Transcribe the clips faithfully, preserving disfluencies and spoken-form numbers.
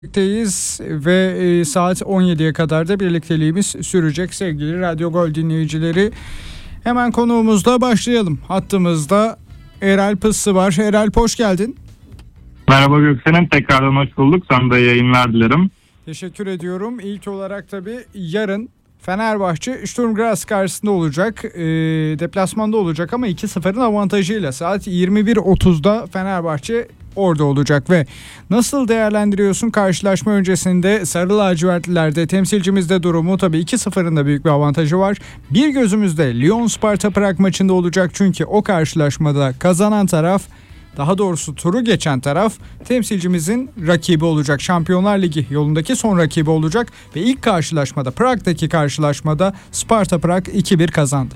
Birlikteyiz ve e, saat on yediye kadar da birlikteliğimiz sürecek sevgili Radyo Gol dinleyicileri. Hemen konuğumuzla başlayalım. Hattımızda Erel Pıssı var. Erel, hoş geldin. Merhaba Göksen'im, tekrardan hoş bulduk. Sana da yayınlar dilerim. Teşekkür ediyorum. İlk olarak tabii yarın Fenerbahçe Sturm Graz karşısında olacak. E, deplasmanda olacak ama iki sıfırın avantajıyla saat yirmi bir otuzda Fenerbahçe orada olacak ve nasıl değerlendiriyorsun karşılaşma öncesinde Sarı Lacivertlilerde temsilcimizde durumu? Tabii iki sıfırın da büyük bir avantajı var. Bir gözümüzde Lyon Sparta Prag maçında olacak çünkü o karşılaşmada kazanan taraf, daha doğrusu turu geçen taraf temsilcimizin rakibi olacak. Şampiyonlar Ligi yolundaki son rakibi olacak ve ilk karşılaşmada, Prag'daki karşılaşmada Sparta Prag iki bir kazandı.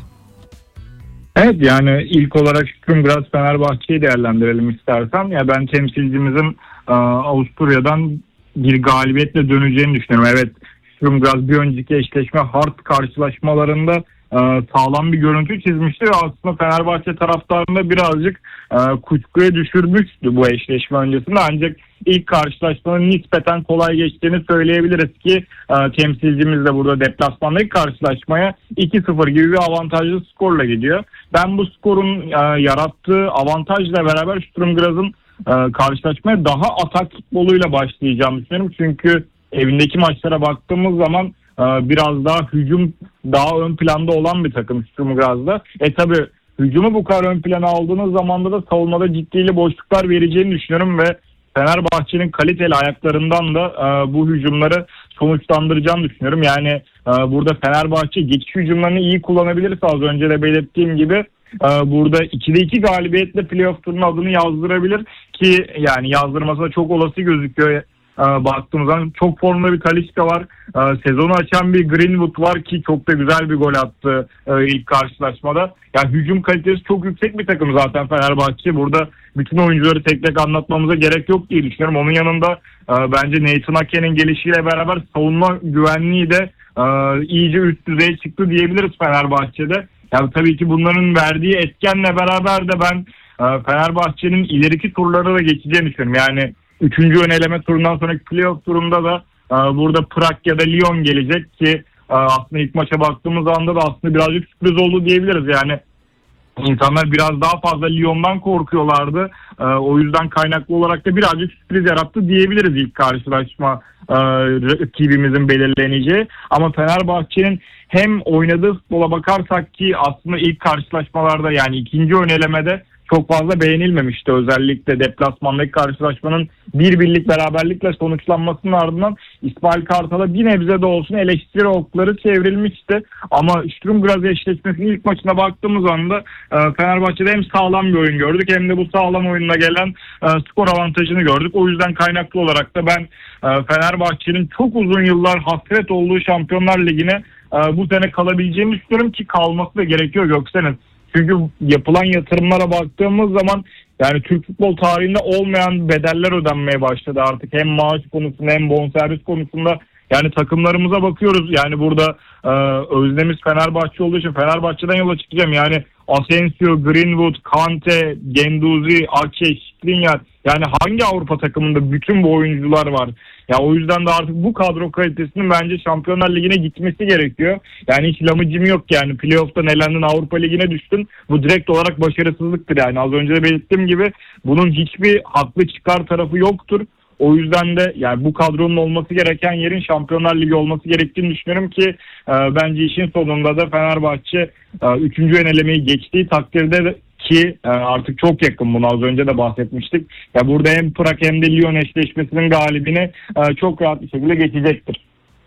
Evet, yani ilk olarak Sturm Graz Fenerbahçe'yi değerlendirelim istersen. Ya ben temsilcimizin e, Avusturya'dan bir galibiyetle döneceğini düşünüyorum. Evet, Sturm Graz bir önceki eşleşme hard karşılaşmalarında e, sağlam bir görüntü çizmişti ve aslında Fenerbahçe taraftarında birazcık e, kuşkuya düşürmüştü bu eşleşme öncesinde. Ancak ilk karşılaşmanın nispeten kolay geçtiğini söyleyebiliriz ki e, temsilcimiz de burada deplasmandaki karşılaşmaya iki sıfır gibi bir avantajlı skorla gidiyor. Ben bu skorun e, yarattığı avantajla beraber Sturm Graz'ın e, karşılaşmaya daha atak futboluyla başlayacağını düşünüyorum. Çünkü evindeki maçlara baktığımız zaman e, biraz daha hücum daha ön planda olan bir takım Sturm Graz'da. E tabi hücumu bu kadar ön plana aldığınız zaman da savunmada ciddi boşluklar vereceğini düşünüyorum ve Fenerbahçe'nin kaliteli ayaklarından da e, bu hücumları sonuçlandıracağını düşünüyorum. Yani e, burada Fenerbahçe geçiş hücumlarını iyi kullanabilirse az önce de belirttiğim gibi e, burada ikide iki galibiyetle playoff turunun adını yazdırabilir ki yani yazdırması da çok olası gözüküyor. E, baktığımız zaman çok formda bir Talisca var. E, sezonu açan bir Greenwood var ki çok da güzel bir gol attı e, ilk karşılaşmada. Yani hücum kalitesi çok yüksek bir takım zaten Fenerbahçe. Burada bütün oyuncuları tek tek anlatmamıza gerek yok diye düşünüyorum. Onun yanında e, bence Nathan Ake'nin gelişiyle beraber savunma güvenliği de e, iyice üst düzeye çıktı diyebiliriz Fenerbahçe'de. Yani tabii ki bunların verdiği etkenle beraber de ben e, Fenerbahçe'nin ileriki turlara da geçeceğini düşünüyorum. Yani üçüncü ön eleme turundan sonraki playoff turunda da e, burada Prag ya da Lyon gelecek ki e, aslında ilk maça baktığımız anda da aslında birazcık sürpriz oldu diyebiliriz. Yani İnsanlar biraz daha fazla Lyon'dan korkuyorlardı. Ee, o yüzden kaynaklı olarak da birazcık sürpriz yarattı diyebiliriz ilk karşılaşma e, rakibimizin belirleneceği. Ama Fenerbahçe'nin hem oynadığı futbola bakarsak ki aslında ilk karşılaşmalarda yani ikinci ön elemede çok fazla beğenilmemişti. Özellikle deplasmandaki karşılaşmanın bir birlik beraberlikle sonuçlanmasının ardından İsmail Kartal'a bir nebze de olsun eleştiri okları çevrilmişti. Ama Sturm Graz eşleşmesinin ilk maçına baktığımız anda e, Fenerbahçe'de hem sağlam bir oyun gördük hem de bu sağlam oyununa gelen e, skor avantajını gördük. O yüzden kaynaklı olarak da ben e, Fenerbahçe'nin çok uzun yıllar hasret olduğu Şampiyonlar Ligi'ne e, bu sene kalabileceğini düşünüyorum ki kalması da gerekiyor Göksen'in. Çünkü yapılan yatırımlara baktığımız zaman yani Türk futbol tarihinde olmayan bedeller ödenmeye başladı artık. Hem maaş konusunda hem bonservis konusunda yani takımlarımıza bakıyoruz. Yani burada e, öznemiz Fenerbahçe olduğu için Fenerbahçe'den yola çıkacağım. Yani Asensio, Greenwood, Kante, Genduzi, Ake, Skriniar yani hangi Avrupa takımında bütün bu oyuncular var? Ya o yüzden de artık bu kadro kalitesinin bence Şampiyonlar Ligi'ne gitmesi gerekiyor. Yani hiç lamıcım yok yani. Playoff'tan elendin, Avrupa Ligi'ne düştün. Bu direkt olarak başarısızlıktır yani. Az önce de belirttiğim gibi bunun hiçbir haklı çıkar tarafı yoktur. O yüzden de yani bu kadronun olması gereken yerin Şampiyonlar Ligi olması gerektiğini düşünüyorum ki e, bence işin sonunda da Fenerbahçe e, üçüncü ön elemeyi geçtiği takdirde de, ki e, artık çok yakın, bunu az önce de bahsetmiştik. Ya burada hem Prag hem de Lyon eşleşmesinin galibini e, çok rahat bir şekilde geçecektir.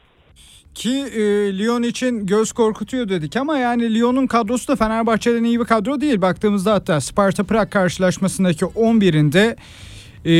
Ki e, Lyon için göz korkutuyor dedik ama yani Lyon'un kadrosu da Fenerbahçe'den iyi bir kadro değil. Baktığımızda hatta Sparta Prag karşılaşmasındaki on birinde Ee,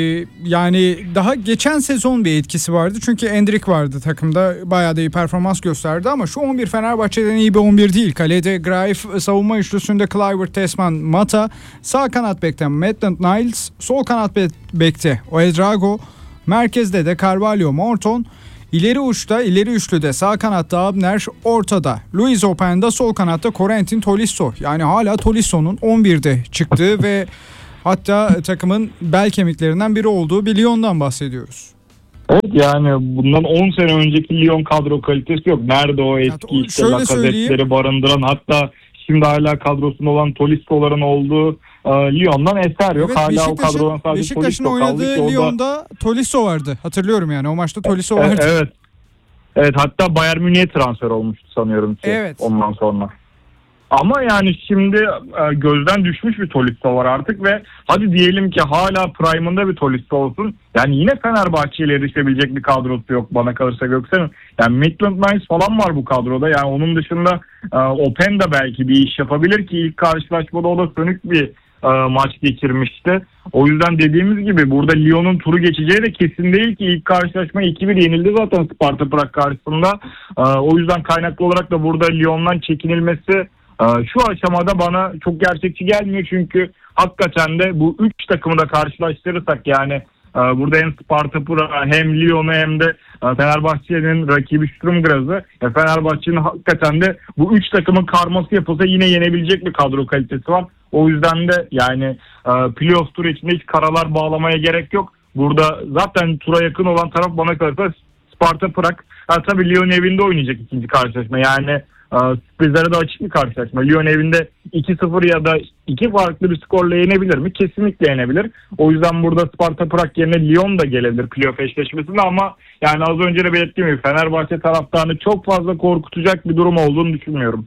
yani daha geçen sezon bir etkisi vardı. Çünkü Endrick vardı takımda. Bayağı da iyi performans gösterdi ama şu on bir Fenerbahçe'den iyi bir on bir değil. Kalede Graif, savunma üçlüsünde Kluivert, Tesman, Mata. Sağ kanat bekten Maitland Niles. Sol kanat bekte Ouedraogo. Merkezde de Carvalho, Morton. İleri uçta, ileri üçlüde sağ kanatta Abner, ortada Luis Openda, sol kanatta Corentin Tolisso. Yani hala Tolisso'nun on birde çıktığı ve hatta takımın bel kemiklerinden biri olduğu bir Lyon'dan bahsediyoruz. Evet, yani bundan on sene önceki Lyon kadro kalitesi yok. Nerede o eski Ya, işte şöyle Lacazette'leri barındıran, hatta şimdi hala kadrosunda olan Tolisto'ların olduğu e, Lyon'dan eser yok. Evet, Hala o Beşiktaş'ın kadrodan sadece Beşiktaş'ın Tolisto kaldı oynadığı ki o da Lyon'da Tolisso vardı. Hatırlıyorum yani. O maçta Tolisso e, vardı. evet. Evet, hatta Bayern Münih'e transfer olmuştu sanıyorum ki Evet. ondan sonra. Ama yani şimdi e, gözden düşmüş bir Tolisso var artık ve hadi diyelim ki hala prime'ında bir Tolisso olsun. Yani yine Fenerbahçe ile erişebilecek bir kadrosu yok bana kalırsa Göksel'in. Yani Maitland-Niles falan var bu kadroda. Yani onun dışında e, Open de belki bir iş yapabilir ki ilk karşılaşmada o da sönük bir e, maç geçirmişti. O yüzden dediğimiz gibi burada Lyon'un turu geçeceği de kesin değil ki ilk karşılaşma iki bir yenildi zaten Sparta Prag karşısında. E, o yüzden kaynaklı olarak da burada Lyon'dan çekinilmesi şu aşamada bana çok gerçekçi gelmiyor, çünkü hakikaten de bu üç takımı da karşılaştırırsak yani burada hem Sparta Prag hem Lyon'u hem de Fenerbahçe'nin rakibi Sturm Graz'ı, Fenerbahçe'nin hakikaten de bu üç takımın karması yapılsa yine yenebilecek bir kadro kalitesi var. O yüzden de yani playoff turu içinde hiç karalar bağlamaya gerek yok. Burada zaten tura yakın olan taraf bana kalırsa Sparta Prag. Ha, tabii Lyon evinde oynayacak ikinci karşılaşma. Yani sürprizlere de açık bir karşılaşma. Lyon evinde iki sıfır ya da iki farklı bir skorla yenebilir mi? Kesinlikle yenebilir. O yüzden burada Sparta Prag yerine Lyon da gelebilir playoff eşleşmesinde, ama yani az önce de belirttiğim gibi Fenerbahçe taraftarını çok fazla korkutacak bir durum olduğunu düşünmüyorum.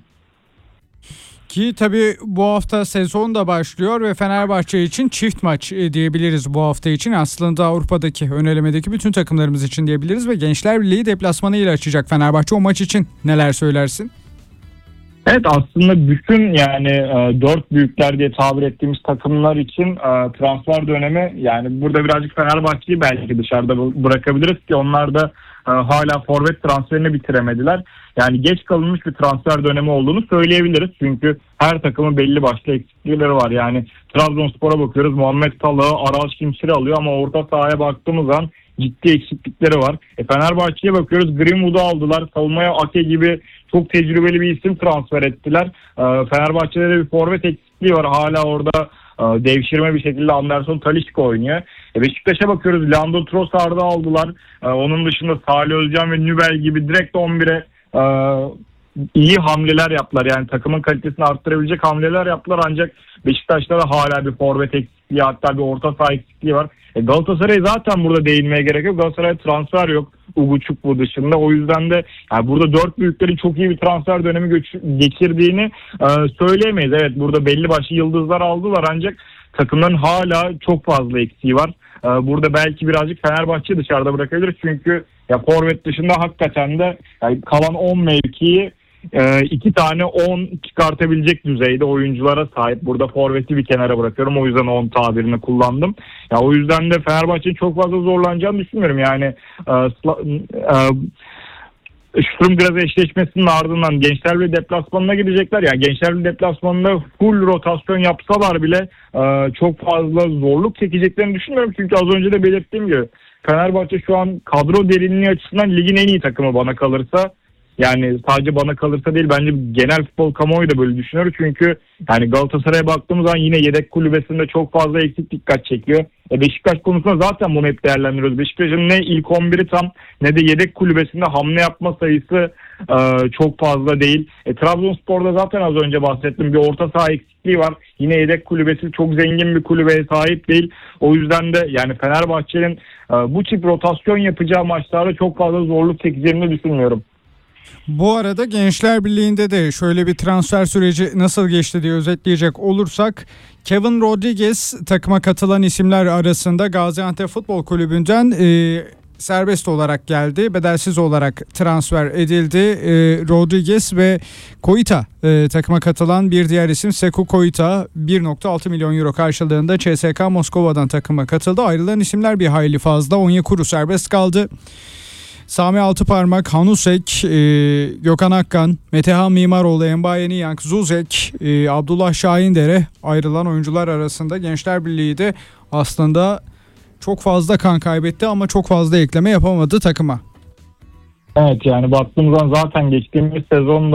Ki tabii bu hafta sezon da başlıyor ve Fenerbahçe için çift maç diyebiliriz bu hafta için. Aslında Avrupa'daki ön elemedeki bütün takımlarımız için diyebiliriz ve Gençler Birliği deplasmanıyla açacak Fenerbahçe. O maç için neler söylersin? Evet, aslında bütün yani e, dört büyükler diye tabir ettiğimiz takımlar için e, transfer dönemi, yani burada birazcık Fenerbahçe'yi belki dışarıda bırakabiliriz ki onlar da e, hala forvet transferini bitiremediler. Yani geç kalınmış bir transfer dönemi olduğunu söyleyebiliriz. Çünkü her takımın belli başlı eksiklikleri var. Yani Trabzonspor'a bakıyoruz, Muhammed Salah'ı, Aral Şimşir'i alıyor ama orta sahaya baktığımız zaman ciddi eksiklikleri var. E, Fenerbahçe'ye bakıyoruz, Greenwood'u aldılar. Savunmaya Ake gibi çok tecrübeli bir isim transfer ettiler. E, Fenerbahçe'de de bir forvet eksikliği var. Hala orada e, devşirme bir şekilde Anderson Talisca oynuyor. E, Beşiktaş'a bakıyoruz, Leandro Trossard'ı aldılar. E, onun dışında Salih Özcan ve Nübel gibi direkt on bire e, iyi hamleler yaptılar. Yani takımın kalitesini arttırabilecek hamleler yaptılar, ancak Beşiktaş'ta da hala bir forvet eksikliği, hatta bir orta saha eksikliği var. E Galatasaray zaten burada değinmeye gerek yok. Galatasaray transfer yok Uguçuk bu dışında. O yüzden de yani burada dört büyüklerin çok iyi bir transfer dönemi göç- geçirdiğini e, söyleyemeyiz. Evet, burada belli başlı yıldızlar aldılar, ancak takımların hala çok fazla eksiği var. E, burada belki birazcık Fenerbahçe dışarıda bırakabilir. Çünkü ya forvet dışında hakikaten de yani kalan on mevkiyi Ee, iki tane on çıkartabilecek düzeyde oyunculara sahip. Burada forveti bir kenara bırakıyorum. O yüzden on tabirini kullandım. Ya o yüzden de Fenerbahçe'nin çok fazla zorlanacağını düşünmüyorum. Yani e, e, Sturm Graz eşleşmesinin ardından Gençler Birliği deplasmanına gidecekler. Yani Gençler Birliği deplasmanında full rotasyon yapsalar bile e, çok fazla zorluk çekeceklerini düşünmüyorum. Çünkü az önce de belirttiğim gibi Fenerbahçe şu an kadro derinliği açısından ligin en iyi takımı bana kalırsa. Yani sadece bana kalırsa değil, bence genel futbol kamuoyu da böyle düşünüyor. Çünkü yani Galatasaray'a baktığımız zaman yine yedek kulübesinde çok fazla eksik dikkat çekiyor. E Beşiktaş konusunda zaten bunu hep değerlendiriyoruz. Beşiktaş'ın ne ilk on biri tam ne de yedek kulübesinde hamle yapma sayısı e, çok fazla değil. E, Trabzonspor'da zaten az önce bahsettim, bir orta saha eksikliği var. Yine yedek kulübesi çok zengin bir kulübeye sahip değil. O yüzden de yani Fenerbahçe'nin e, bu çift rotasyon yapacağı maçlarda çok fazla zorluk çekeceğini düşünmüyorum. Bu arada Gençler Birliği'nde de şöyle bir transfer süreci nasıl geçti diye özetleyecek olursak, Kevin Rodriguez takıma katılan isimler arasında Gaziantep Futbol Kulübü'nden e, serbest olarak geldi. Bedelsiz olarak transfer edildi. E, Rodriguez ve Koita e, takıma katılan bir diğer isim Sekou Koita bir virgül altı milyon euro karşılığında C S K A Moskova'dan takıma katıldı. Ayrılan isimler bir hayli fazla. Onyekuru serbest kaldı. Sami Altıparmak, Hanusek, e, Gökhan Akkan, Metehan Mimaroğlu, Embaye Niyank, Zuzek, e, Abdullah Şahindere ayrılan oyuncular arasında. Gençler Birliği de aslında çok fazla kan kaybetti ama çok fazla ekleme yapamadı takıma. Evet, yani baktığımız zaman zaten geçtiğimiz sezonda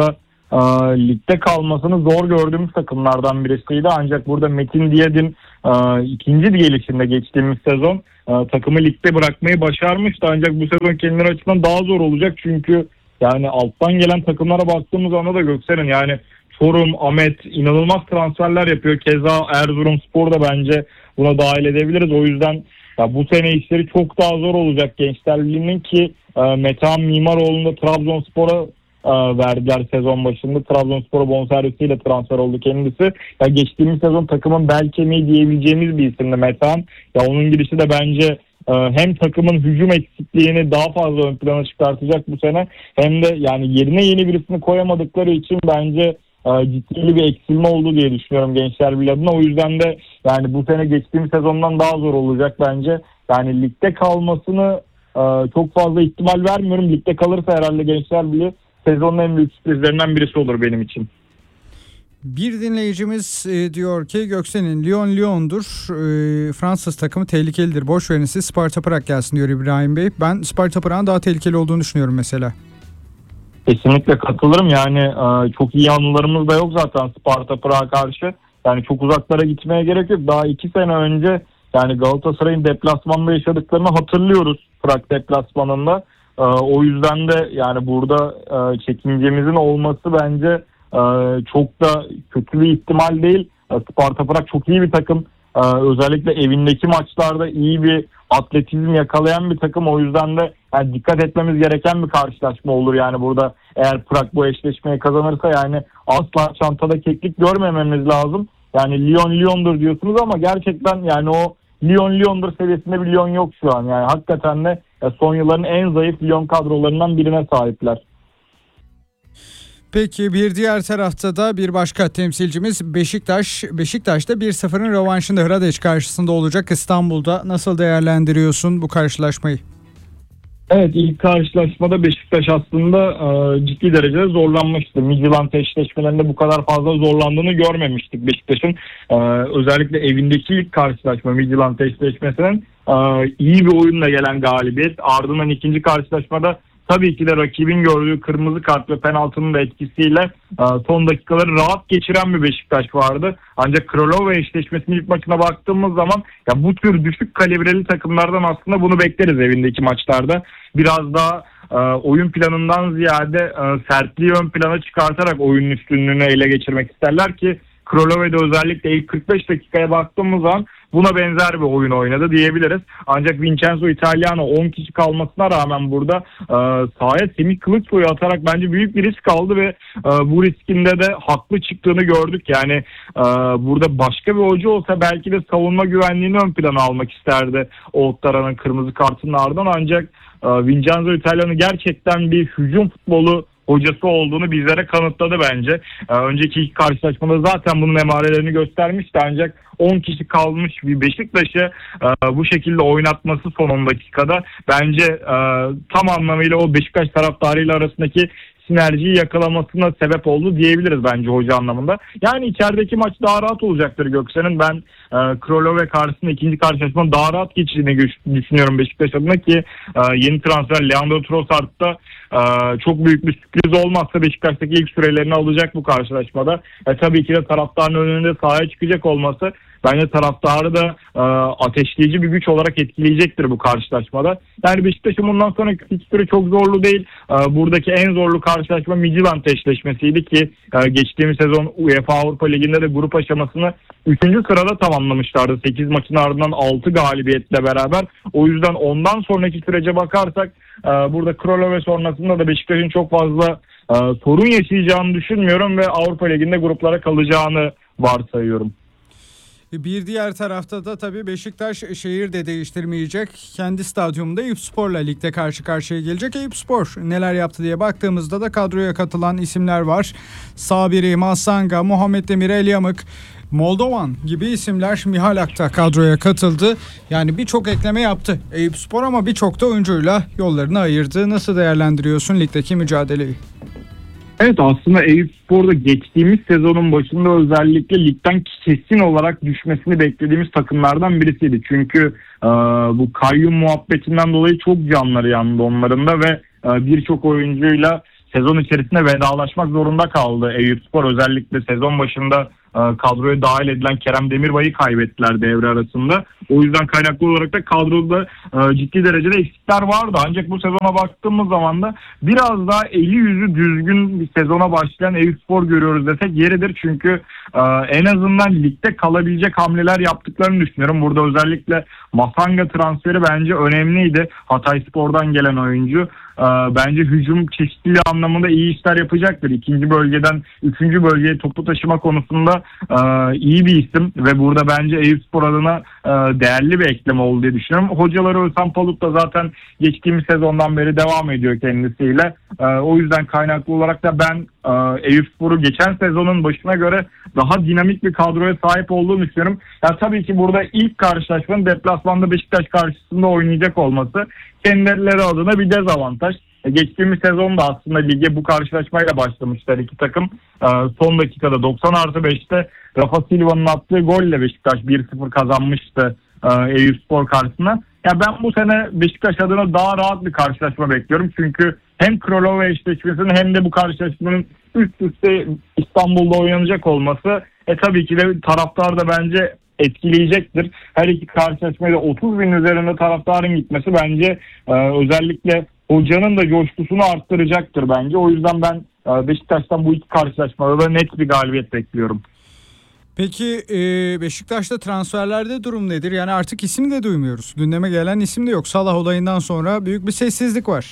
e, ligde kalmasını zor gördüğümüz takımlardan birisiydi. Ancak burada Metin Diyadin e, ikinci gelişinde geçtiğimiz sezon e, takımı ligde bırakmayı başarmıştı. Ancak bu sezon kendileri açısından daha zor olacak. Çünkü yani alttan gelen takımlara baktığımız anda da Göksel'in yani Çorum, Ahmet inanılmaz transferler yapıyor. Keza Erzurumspor da bence buna dahil edebiliriz. O yüzden ya bu sene işleri çok daha zor olacak Gençler Birliği'nin ki e, Metehan Mimaroğlu'nu da Trabzonspor'a e, verdiler sezon başında. Trabzonspor'a bonservisiyle transfer oldu kendisi. Ya geçtiğimiz sezon takımın bel kemiği diyebileceğimiz bir isimdi Metehan. Ya onun gidişi de bence e, hem takımın hücum eksikliğini daha fazla ön plana çıkartacak bu sene hem de yani yerine yeni birisini koyamadıkları için bence ciddi bir eksilme oldu diye düşünüyorum Gençler Birliği adına. O yüzden de yani bu sene geçtiğimiz sezondan daha zor olacak bence. Yani ligde kalmasını e, çok fazla ihtimal vermiyorum. Ligde kalırsa herhalde Gençler Birliği sezonun en büyük sürprizlerinden birisi olur benim için. Bir dinleyicimiz e, diyor ki Göksel'in Lyon Lyon'dur. E, Fransız takımı tehlikelidir. Boş verin siz Sparta Prag gelsin diyor İbrahim Bey. Ben Sparta Prag'ın daha tehlikeli olduğunu düşünüyorum mesela. Kesinlikle katılırım. Yani e, çok iyi anılarımız da yok zaten Sparta Prag'a karşı. Yani çok uzaklara gitmeye gerek yok. Daha iki sene önce yani Galatasaray'ın deplasmanda yaşadıklarını hatırlıyoruz Prag deplasmanında. E, o yüzden de yani burada e, çekincemizin olması bence e, çok da kötü bir ihtimal değil. E, Sparta Prag çok iyi bir takım. E, özellikle evindeki maçlarda iyi bir atletizm yakalayan bir takım. O yüzden de yani dikkat etmemiz gereken bir karşılaşma olur yani burada eğer Prag bu eşleşmeyi kazanırsa yani asla çantada keklik görmememiz lazım. Yani Lyon Lyon'dur diyorsunuz ama gerçekten yani o Lyon Lyon'dur seviyesinde bir Lyon yok şu an. Yani hakikaten de son yılların en zayıf Lyon kadrolarından birine sahipler. Peki bir diğer tarafta da bir başka temsilcimiz Beşiktaş. Beşiktaş'ta bir sıfırın rövanşında Hradeç karşısında olacak İstanbul'da. Nasıl değerlendiriyorsun bu karşılaşmayı? Evet, ilk karşılaşmada Beşiktaş aslında e, ciddi derecede zorlanmıştı. Midtjylland eşleşmelerinde bu kadar fazla zorlandığını görmemiştik Beşiktaş'ın. E, özellikle evindeki ilk karşılaşma Midtjylland eşleşmesinin e, iyi bir oyunla gelen galibiyet. Ardından ikinci karşılaşmada tabii ki de rakibin gördüğü kırmızı kart ve penaltının da etkisiyle son dakikaları rahat geçiren bir Beşiktaş vardı. Ancak Kralova eşleşmesinin ilk maçına baktığımız zaman ya bu tür düşük kalibreli takımlardan aslında bunu bekleriz evindeki maçlarda. Biraz daha e, oyun planından ziyade e, sertliği ön plana çıkartarak oyunun üstünlüğünü ele geçirmek isterler ki Kralova'da özellikle ilk kırk beş dakikaya baktığımız zaman buna benzer bir oyun oynadı diyebiliriz. Ancak Vincenzo Italiano on kişi kalmasına rağmen burada e, sahaya Semih Kılıçsoy'u atarak bence büyük bir risk aldı ve e, bu riskinde de haklı çıktığını gördük. Yani e, burada başka bir hoca olsa belki de savunma güvenliğini ön plana almak isterdi Oğuztaran'ın kırmızı kartının ardından. Ancak e, Vincenzo Italiano gerçekten bir hücum futbolu hocası olduğunu bizlere kanıtladı bence. Ee, önceki iki karşılaşmada zaten bunun emarelerini göstermişti ancak on kişi kalmış bir Beşiktaş'ı e, bu şekilde oynatması son on dakikada bence e, tam anlamıyla o Beşiktaş taraftarıyla arasındaki sinerjiyi yakalamasına sebep oldu diyebiliriz bence hoca anlamında. Yani içerideki maç daha rahat olacaktır Göksel'in. Ben e, Kralova karşısında ikinci karşılaşmanın daha rahat geçtiğini düşünüyorum Beşiktaş adına ki e, yeni transfer Leandro Trossard da e, çok büyük bir sürpriz olmazsa Beşiktaş'taki ilk sürelerini alacak bu karşılaşmada. E, tabii ki de taraftarın önünde sahaya çıkacak olması bence taraftarı da e, ateşleyici bir güç olarak etkileyecektir bu karşılaşmada. Yani Beşiktaş'ın bundan sonraki fikstürü çok zorlu değil. E, buradaki en zorlu karşılaşma Midtjylland eşleşmesiydi ki e, geçtiğimiz sezon UEFA Avrupa Ligi'nde de grup aşamasını üçüncü sırada tamamlamışlardı. sekiz maçın ardından altı galibiyetle beraber. O yüzden ondan sonraki sürece bakarsak e, burada Kralova sonrasında da Beşiktaş'ın çok fazla e, sorun yaşayacağını düşünmüyorum ve Avrupa Ligi'nde gruplara kalacağını varsayıyorum. Bir diğer tarafta da tabii Beşiktaş şehir de değiştirmeyecek. Kendi stadyumunda Eyüpspor'la ligde karşı karşıya gelecek. Eyüpspor neler yaptı diye baktığımızda da kadroya katılan isimler var. Sabiri, Masanga, Muhammed Demir, Elyamık, Moldovan gibi isimler Mihal Ak'ta kadroya katıldı. Yani birçok ekleme yaptı Eyüpspor ama birçok da oyuncuyla yollarını ayırdı. Nasıl değerlendiriyorsun ligdeki mücadeleyi? Evet, aslında Eyüpspor'da geçtiğimiz sezonun başında özellikle ligden kesin olarak düşmesini beklediğimiz takımlardan birisiydi. Çünkü e, bu kayyum muhabbetinden dolayı çok canları yandı onların da ve e, birçok oyuncuyla sezon içerisinde vedalaşmak zorunda kaldı Eyüpspor. Özellikle sezon başında e, kadroya dahil edilen Kerem Demirbay'ı kaybettiler devre arasında. O yüzden kaynaklı olarak da kadroda e, ciddi derecede eksikler vardı. Ancak bu sezona baktığımız zaman da biraz daha eli yüzü düzgün bir sezona başlayan Eyüpspor görüyoruz desek yeridir. Çünkü e, en azından ligde kalabilecek hamleler yaptıklarını düşünüyorum. Burada özellikle Masanga transferi bence önemliydi. Hatayspor'dan gelen oyuncu. E, bence hücum çeşitliliği anlamında iyi işler yapacaktır. İkinci bölgeden üçüncü bölgeye topu taşıma konusunda e, iyi bir isim ve burada bence Eyüpspor adına e, değerli bir ekleme oldu diye düşünüyorum. Hocaları Özhan Palut da zaten geçtiğimiz sezondan beri devam ediyor kendisiyle. E, o yüzden kaynaklı olarak da ben e, Eyüpspor'u geçen sezonun başına göre daha dinamik bir kadroya sahip olduğunu düşünüyorum. Ya tabii ki burada ilk karşılaşmanın deplasmanda Beşiktaş karşısında oynayacak olması kendileri adına bir dezavantaj. Geçtiğimiz sezonda aslında lige bu karşılaşmayla başlamışlar iki takım. Son dakikada doksan artı beşte Rafa Silva'nın attığı golle Beşiktaş bir sıfır kazanmıştı Eyüpspor karşısında. Ya ben bu sene Beşiktaş adına daha rahat bir karşılaşma bekliyorum. Çünkü hem Kralova eşleşmesinin hem de bu karşılaşmanın üst üste İstanbul'da oynanacak olması e tabii ki de taraftar da bence etkileyecektir. Her iki karşılaşmaya da otuz bin üzerinde taraftarın gitmesi bence e, özellikle hocanın da coşkusunu arttıracaktır bence. O yüzden ben e, Beşiktaş'tan bu iki karşılaşmada da net bir galibiyet bekliyorum. Peki e, Beşiktaş'ta transferlerde durum nedir? Yani artık isim de duymuyoruz. Gündeme gelen isim de yok. Salah olayından sonra büyük bir sessizlik var.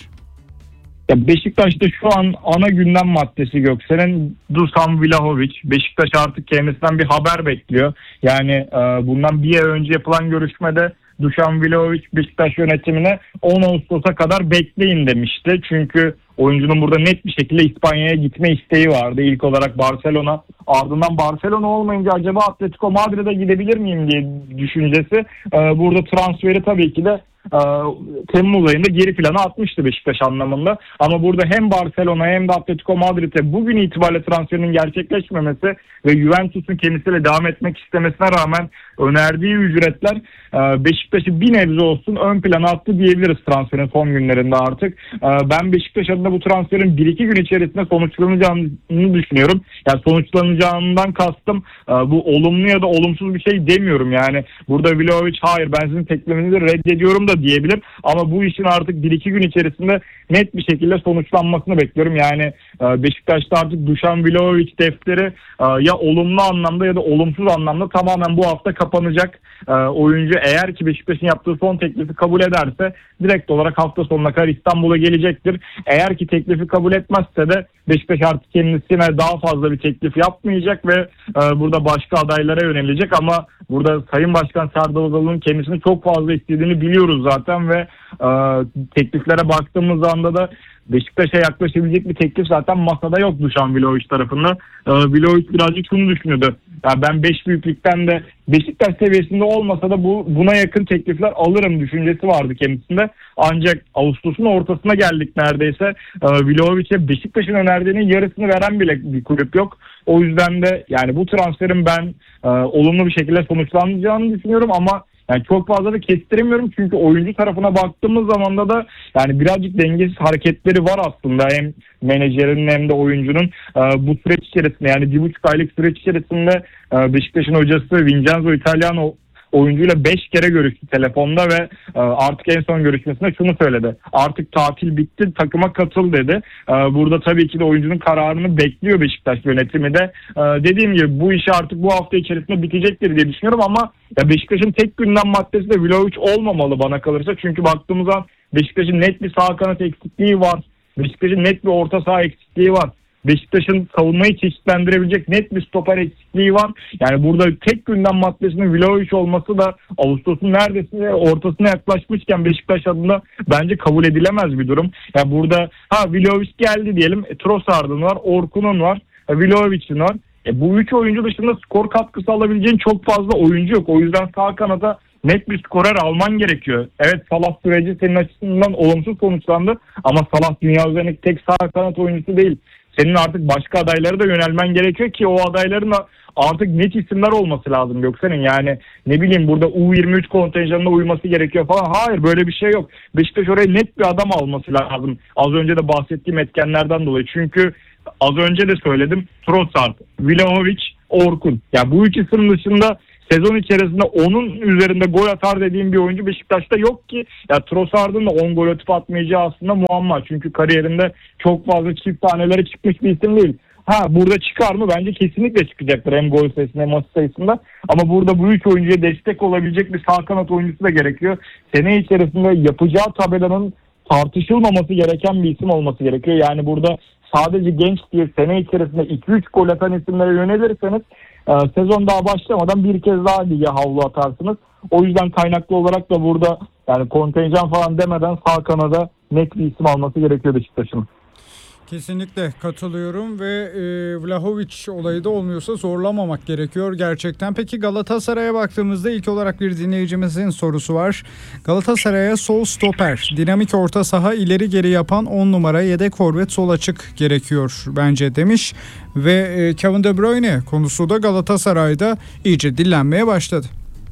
Ya Beşiktaş'ta şu an ana gündem maddesi Göksel'in Dusan Vlahovic. Beşiktaş artık kendisinden bir haber bekliyor. Yani e, bundan bir ay önce yapılan görüşmede Dusan Vlahovic Beşiktaş yönetimine on Ağustos'a kadar bekleyin demişti. Çünkü oyuncunun burada net bir şekilde İspanya'ya gitme isteği vardı. İlk olarak Barcelona, ardından Barcelona olmayınca acaba Atletico Madrid'e gidebilir miyim diye düşüncesi. Ee, burada transferi tabii ki de e, Temmuz ayında geri plana atmıştı Beşiktaş anlamında. Ama burada hem Barcelona hem de Atletico Madrid'e bugün itibariyle transferinin gerçekleşmemesi ve Juventus'un kendisiyle devam etmek istemesine rağmen önerdiği ücretler e, Beşiktaş'ı bir nebze olsun ön plana attı diyebiliriz transferin son günlerinde artık. E, ben Beşiktaş adına bu transferin bir iki gün içerisinde sonuçlanacağını düşünüyorum. Yani sonuçlanacağından kastım e, bu olumlu ya da olumsuz bir şey demiyorum. Yani burada Vlahovic hayır ben sizin teklifinizi reddediyorum da diyebilir. Ama bu işin artık bir iki gün içerisinde net bir şekilde sonuçlanmasını bekliyorum. Yani e, Beşiktaş'ta artık Dusan Vlahovic defteri e, ya olumlu anlamda ya da olumsuz anlamda tamamen bu hafta kapanacak. E, oyuncu eğer ki Beşiktaş'ın yaptığı son teklifi kabul ederse direkt olarak hafta sonuna kadar İstanbul'a gelecektir. Eğer ki teklifi kabul etmezse de Beşiktaş artık kendisine daha fazla bir teklif yapmayacak ve e, burada başka adaylara yönelecek. Ama burada Sayın Başkan Serdar Adalı'nın kendisini çok fazla istediğini biliyoruz zaten ve e, tekliflere baktığımız anda da Beşiktaş'a yaklaşabilecek bir teklif zaten masada yok Dusan Vlahovic tarafından. Ee, Vlahovic birazcık şunu düşünüyordu. Yani ben beş büyüklükten de Beşiktaş seviyesinde olmasa da bu buna yakın teklifler alırım düşüncesi vardı kendisinde. Ancak Ağustos'un ortasına geldik neredeyse. Ee, Vlahovic'e Beşiktaş'ın önerdiğinin yarısını veren bile bir kulüp yok. O yüzden de yani bu transferin ben e, olumlu bir şekilde sonuçlanacağını düşünüyorum ama yani çok fazla da kestiremiyorum çünkü oyuncu tarafına baktığımız zaman da da yani birazcık dengesiz hareketleri var aslında hem menajerinin hem de oyuncunun. Ee, bu süreç içerisinde yani bir buçuk aylık süreç içerisinde e, Beşiktaş'ın hocası Vincenzo Italiano oyuncuyla beş kere görüştü telefonda ve e, artık en son görüşmesinde şunu söyledi. Artık tatil bitti, takıma katıl dedi. E, burada tabii ki de oyuncunun kararını bekliyor Beşiktaş yönetimi de. E, dediğim gibi bu işi artık bu hafta içerisinde bitecektir diye düşünüyorum ama ya Beşiktaş'ın tek gündem maddesi de Vlahovic olmamalı bana kalırsa. Çünkü baktığımız zaman Beşiktaş'ın net bir sağ kanat eksikliği var. Beşiktaş'ın net bir orta saha eksikliği var. Beşiktaş'ın savunmayı çeşitlendirebilecek net bir stoper eksikliği var. Yani burada tek gündem maddesinin Vlahovic olması da Ağustos'un neredeyse ortasına yaklaşmışken Beşiktaş adına bence kabul edilemez bir durum. Yani burada ha Vlahovic geldi diyelim. E, Trossard'ın var, Orkun'un var, e, Vlahovic'in var. E, bu üç oyuncu dışında skor katkısı alabileceğin çok fazla oyuncu yok. O yüzden sağ kanata net bir skorer alman gerekiyor. Evet Salah süreci senin açısından olumsuz sonuçlandı ama Salah dünya üzerindeki tek sağ kanat oyuncusu değil. senin artık başka adaylara da yönelmen gerekiyor ki o adayların da artık net isimler olması lazım Göksel'in. Yani ne bileyim burada U yirmi üç kontenjanına uyması gerekiyor falan. Hayır, böyle bir şey yok. Beşiktaş oraya net bir adam alması lazım. Az önce de bahsettiğim etkenlerden dolayı. Çünkü az önce de söyledim. Trossard, Vlahovic, Orkun. Ya bu üç isim dışında sezon içerisinde onun üzerinde gol atar dediğim bir oyuncu Beşiktaş'ta yok ki. Ya Trossard'ın da on gol atıp atmayacağı aslında muamma. Çünkü kariyerinde çok fazla çift taneleri çıkmış bir isim değil. Ha burada çıkar mı? Bence kesinlikle çıkacaktır hem gol sayısında hem asist sayısında. Ama burada bu üç oyuncuya destek olabilecek bir sağ kanat oyuncusu da gerekiyor. Sene içerisinde yapacağı tabelanın tartışılmaması gereken bir isim olması gerekiyor. Yani burada sadece genç diye sene içerisinde iki üç gol atan isimlere yönelirseniz e, sezon daha başlamadan bir kez daha lige havlu atarsınız. O yüzden kaynaklı olarak da burada yani kontenjan falan demeden sağ kanada net bir isim alması gerekiyor Beşiktaş'ın. Kesinlikle katılıyorum ve e, Vlahovic olayı da olmuyorsa zorlamamak gerekiyor gerçekten. Peki Galatasaray'a baktığımızda ilk olarak bir dinleyicimizin sorusu var. Galatasaray'a sol stoper, dinamik orta saha, ileri geri yapan on numara, yedek forvet, sol açık gerekiyor bence demiş. Ve e, Kevin De Bruyne konusu da Galatasaray'da iyice dillenmeye başladı.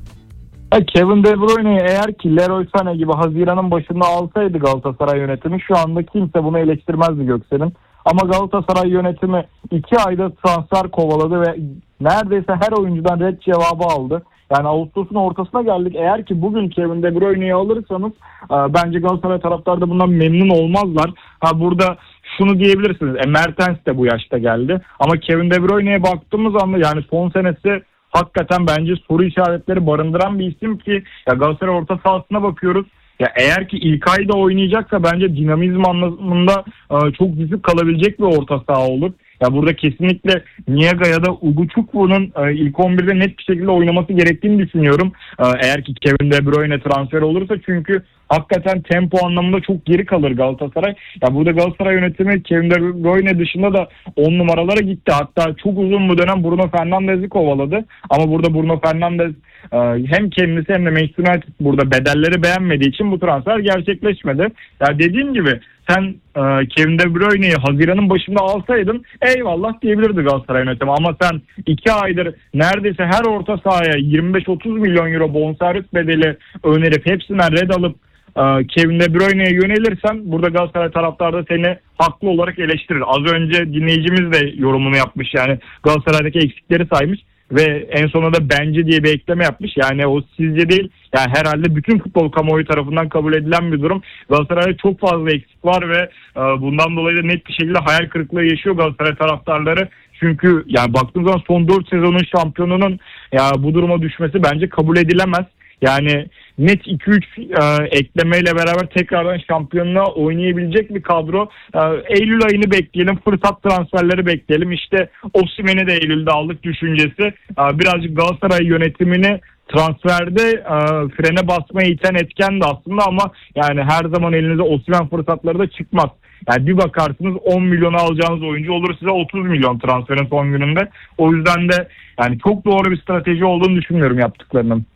Kevin De Bruyne'yi eğer ki Leroy Sané gibi Haziran'ın başında alsaydı Galatasaray yönetimi şu anda kimse bunu eleştirmezdi Göksel'in. Ama Galatasaray yönetimi iki ayda transfer kovaladı ve neredeyse her oyuncudan red cevabı aldı. Yani Ağustos'un ortasına geldik. Eğer ki bugün Kevin De Bruyne'yi alırsanız bence Galatasaray taraftarı da bundan memnun olmazlar. Ha burada şunu diyebilirsiniz. E, Mertens de bu yaşta geldi. Ama Kevin De Bruyne'ye baktığımız anda yani son senesi hakikaten bence soru işaretleri barındıran bir isim ki ya Galatasaray orta sahasına bakıyoruz. Ya eğer ki İlkay da oynayacaksa bence dinamizm anlamında e, çok düşük kalabilecek bir orta saha olur. Ya burada kesinlikle Niega ya da Ugochukwu'nun e, ilk on birde net bir şekilde oynaması gerektiğini düşünüyorum. E, eğer ki Kevin De Bruyne transfer olursa çünkü hakikaten tempo anlamında çok geri kalır Galatasaray. Ya burada Galatasaray yönetimi Kevin De Bruyne dışında da on numaralara gitti. Hatta çok uzun bir dönem Bruno Fernandes'i kovaladı. Ama burada Bruno Fernandes e, hem kendisi hem de Manchester United burada bedelleri beğenmediği için bu transfer gerçekleşmedi. Ya dediğim gibi sen e, Kevin De Bruyne'yi Haziran'ın başında alsaydın eyvallah diyebilirdi Galatasaray yönetimi. Ama sen iki aydır neredeyse her orta sahaya yirmi beş otuz milyon euro bonservis bedeli önerip hepsinden red alıp e, Kevin De Bruyne'ye yönelirsen burada Galatasaray taraftarı da seni haklı olarak eleştirir. Az önce dinleyicimiz de yorumunu yapmış, yani Galatasaray'daki eksikleri saymış ve en sonunda bence diye bir ekleme yapmış. Yani o sizce değil, yani herhalde bütün futbol kamuoyu tarafından kabul edilen bir durum. Galatasaray'da çok fazla eksik var ve e, bundan dolayı da net bir şekilde hayal kırıklığı yaşıyor Galatasaray taraftarları. Çünkü yani baktığımız zaman son dört sezonun şampiyonunun ya bu duruma düşmesi bence kabul edilemez. Yani net iki üç e, eklemeyle beraber tekrardan şampiyonluğa oynayabilecek bir kadro. E, Eylül ayını bekleyelim, fırsat transferleri bekleyelim. İşte Osimhen'i de Eylül'de aldık düşüncesi. E, birazcık Galatasaray yönetimini transferde e, frene basmaya iten etken de aslında ama yani her zaman elinize Osimhen fırsatları da çıkmaz. Yani bir bakarsınız on milyona alacağınız oyuncu olur size otuz milyon transferin son gününde. O yüzden de yani çok doğru bir strateji olduğunu düşünmüyorum yaptıklarının.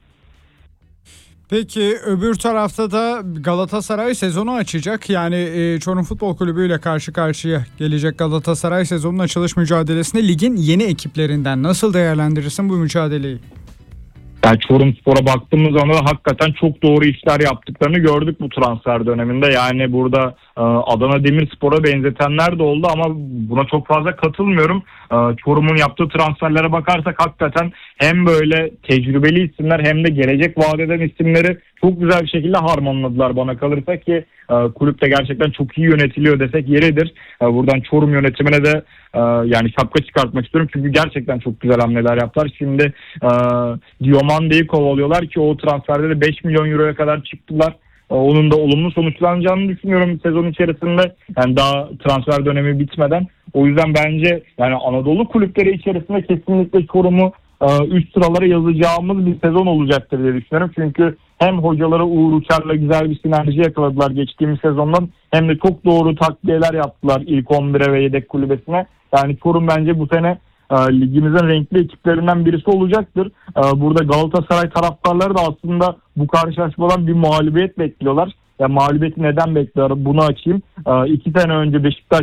Peki öbür tarafta da Galatasaray sezonu açacak. Yani e, Çorum Futbol Kulübü ile karşı karşıya gelecek Galatasaray sezonun açılış mücadelesinde ligin yeni ekiplerinden nasıl değerlendirirsin bu mücadeleyi? Yani Çorumspor'a baktığımız zaman da hakikaten çok doğru işler yaptıklarını gördük bu transfer döneminde. Yani burada e, Adana Demirspor'a benzetenler de oldu ama buna çok fazla katılmıyorum. E, Çorum'un yaptığı transferlere bakarsak hakikaten hem böyle tecrübeli isimler hem de gelecek vaat eden isimleri çok güzel bir şekilde harmanladılar bana kalırsa ki e, kulüp de gerçekten çok iyi yönetiliyor desek yeridir. E, buradan Çorum yönetimine de e, yani şapka çıkartmak istiyorum çünkü gerçekten çok güzel hamleler yaptılar. Şimdi e, Diomande'yi kovalıyorlar ki o transferde de beş milyon euroya kadar çıktılar. E, onun da olumlu sonuçlanacağını düşünüyorum sezon içerisinde. Yani daha transfer dönemi bitmeden. O yüzden bence yani Anadolu kulüpleri içerisinde kesinlikle Çorum'u üst sıralara yazacağımız bir sezon olacaktır diye düşünüyorum. Çünkü hem hocaları Uğur Uçar'la güzel bir sinerji yakaladılar geçtiğimiz sezondan hem de çok doğru takviyeler yaptılar ilk on bire ve yedek kulübesine. Yani Çorum bence bu sene e, ligimizin renkli ekiplerinden birisi olacaktır. E, burada Galatasaray taraftarları da aslında bu karşılaşmadan bir mağlubiyet bekliyorlar. Ya mağlubiyeti neden bekliyor? Bunu açayım. E, iki sene önce Beşiktaş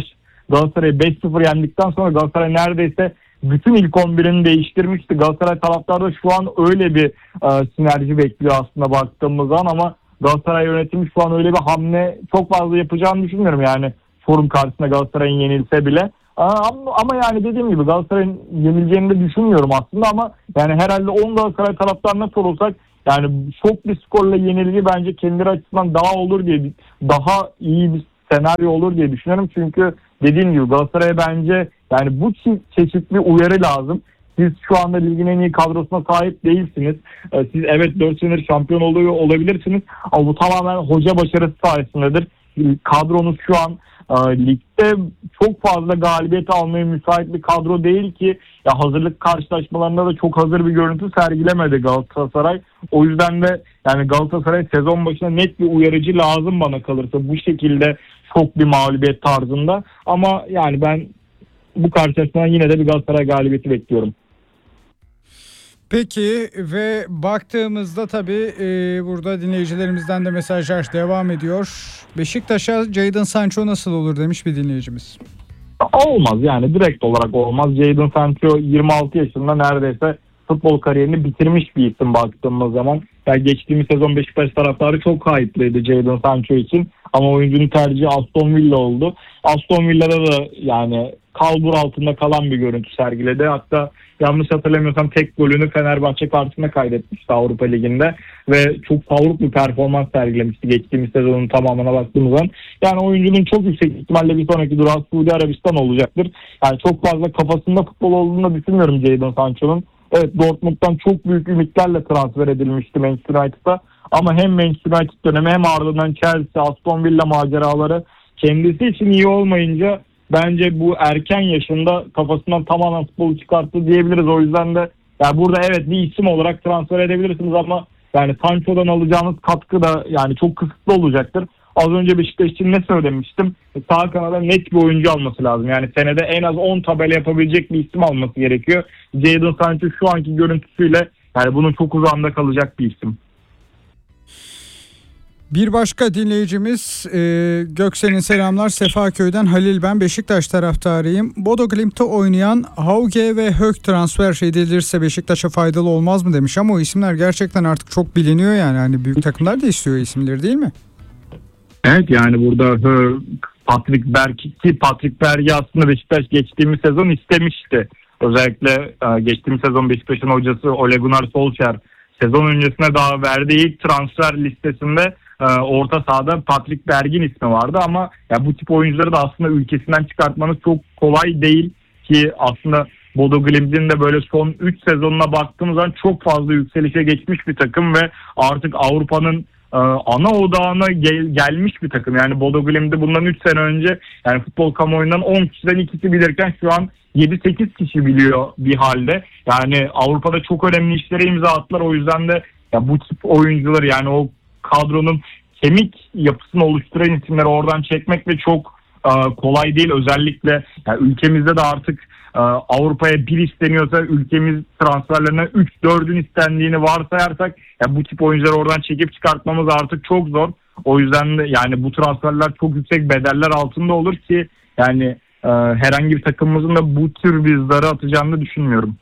Galatasaray'ı beş sıfır yendikten sonra Galatasaray neredeyse bütün ilk on birini değiştirmişti. Galatasaray taraftarı şu an öyle bir e, sinerji bekliyor aslında baktığımız zaman, ama Galatasaray yönetimi şu an öyle bir hamle çok fazla yapacağını düşünmüyorum. Yani Forum karşısında Galatasaray'ın yenilse bile. Ama, ama yani dediğim gibi Galatasaray'ın yenileceğini de düşünmüyorum aslında, ama yani herhalde on Galatasaray taraftarına sorulsak yani çok bir skorla yenilgi bence kendileri açısından daha olur diye, daha iyi bir senaryo olur diye düşünüyorum. Çünkü dediğim gibi Galatasaray'a bence yani bu çeşitli uyarı lazım. Siz şu anda ligin en iyi kadrosuna sahip değilsiniz. Siz evet dört senedir şampiyon oluyor olabilirsiniz ama bu tamamen hoca başarısı sayesindedir. Kadronuz şu an e, ligde çok fazla galibiyet almaya müsait bir kadro değil ki, ya hazırlık karşılaşmalarında da çok hazır bir görüntü sergilemedi Galatasaray. O yüzden de yani Galatasaray sezon başına net bir uyarıcı lazım bana kalırsa, bu şekilde çok bir mağlubiyet tarzında. Ama yani ben bu karşılaşmadan yine de bir Galatasaray galibiyeti bekliyorum. Peki ve baktığımızda tabii e, burada dinleyicilerimizden de mesajlar devam ediyor. Beşiktaş'a Jadon Sancho nasıl olur demiş bir dinleyicimiz. Olmaz yani, direkt olarak olmaz. Jadon Sancho yirmi altı yaşında, neredeyse futbol kariyerini bitirmiş bir isim baktığımız zaman. Yani geçtiğimiz sezon Beşiktaş taraftarı çok hype'lıydı Jadon Sancho için. Ama oyuncunun tercihi Aston Villa oldu. Aston Villa'da da yani kalbur altında kalan bir görüntü sergiledi. Hatta yanlış hatırlamıyorsam tek golünü Fenerbahçe karşısında kaydetmişti Avrupa Ligi'nde. Ve çok savruk bir performans sergilemişti geçtiğimiz sezonun tamamına baktığımız zaman. Yani oyuncunun çok yüksek ihtimalle bir sonraki durağı Suudi Arabistan olacaktır. Yani çok fazla kafasında futbol olduğunu düşünmüyorum Jadon Sancho'nun. Evet, Dortmund'dan çok büyük ümitlerle transfer edilmişti Manchester United'a. Ama hem Manchester United dönemi hem ardından Chelsea, Aston Villa maceraları kendisi için iyi olmayınca bence bu erken yaşında kafasından tamamen futbolu çıkarttı diyebiliriz. O yüzden de yani burada evet bir isim olarak transfer edebilirsiniz ama yani Sancho'dan alacağınız katkı da yani çok kısıtlı olacaktır. Az önce Beşiktaş için ne söylemiştim? Sağ kanada net bir oyuncu alması lazım. Yani senede en az on tabela yapabilecek bir isim alması gerekiyor. Jadon Sancho şu anki görüntüsüyle yani bunun çok uzağında kalacak bir isim. Bir başka dinleyicimiz e, Göksel'in selamlar. Sefaköy'den Halil, ben Beşiktaş taraftarıyım. Bodo Glimt'te oynayan Hauge ve Hök transfer edilirse Beşiktaş'a faydalı olmaz mı demiş, ama o isimler gerçekten artık çok biliniyor yani. Hani büyük takımlar da istiyor isimleri, değil mi? Evet yani burada Patrick Berg ki Patrick Berg'i aslında Beşiktaş geçtiğimiz sezon istemişti. Özellikle geçtiğimiz sezon Beşiktaş'ın hocası Ole Gunnar Solskjaer sezon öncesine daha verdiği ilk transfer listesinde orta sahada Patrick Berg'in ismi vardı, ama ya bu tip oyuncuları da aslında ülkesinden çıkartmanız çok kolay değil ki aslında Bodo Glimt'in de böyle son üç sezonuna baktığımız zaman çok fazla yükselişe geçmiş bir takım ve artık Avrupa'nın ana odağına gel, gelmiş bir takım. Yani Bodo Glimt'i bundan üç sene önce yani futbol kamuoyundan on kişiden ikisi bilirken şu an yedi sekiz kişi biliyor bir halde. Yani Avrupa'da çok önemli işlere imza attılar. O yüzden de ya bu tip oyuncuları yani o kadronun kemik yapısını oluşturan isimleri oradan çekmek de çok e, kolay değil. Özellikle yani ülkemizde de artık e, Avrupa'ya bir isteniyorsa ülkemiz transferlerine üç dördün istendiğini varsayarsak ya bu tip oyuncuları oradan çekip çıkartmamız artık çok zor. O yüzden de yani bu transferler çok yüksek bedeller altında olur ki yani e, herhangi bir takımımızın da bu tür bir zarı atacağını düşünmüyorum.